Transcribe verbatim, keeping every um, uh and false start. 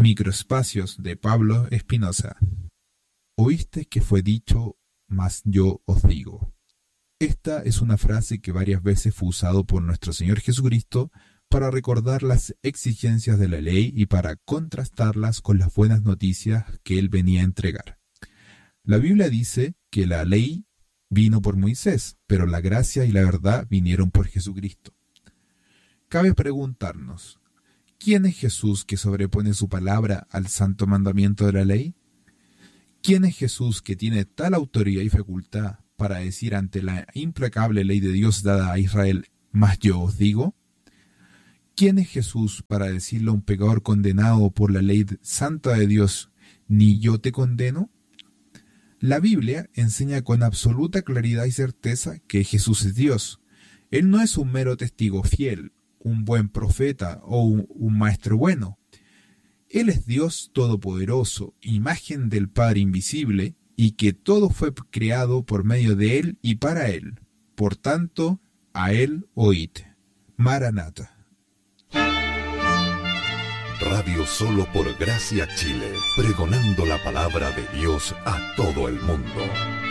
Microespacios de Pablo Espinosa. Oíste que fue dicho, mas yo os digo. Esta es una frase que varias veces fue usado por nuestro Señor Jesucristo para recordar las exigencias de la ley y para contrastarlas con las buenas noticias que Él venía a entregar. La Biblia dice que la ley vino por Moisés, pero la gracia y la verdad vinieron por Jesucristo. Cabe preguntarnos, ¿quién es Jesús que sobrepone su palabra al santo mandamiento de la ley? ¿Quién es Jesús que tiene tal autoridad y facultad para decir ante la implacable ley de Dios dada a Israel, mas yo os digo? ¿Quién es Jesús para decirle a un pecador condenado por la ley santa de Dios, ni yo te condeno? La Biblia enseña con absoluta claridad y certeza que Jesús es Dios. Él no es un mero testigo fiel, un buen profeta o un, un maestro bueno. Él es Dios todopoderoso, imagen del Padre invisible, y que todo fue creado por medio de Él y para Él. Por tanto, a Él oíd. Maranata. Radio Solo por Gracia Chile, pregonando la palabra de Dios a todo el mundo.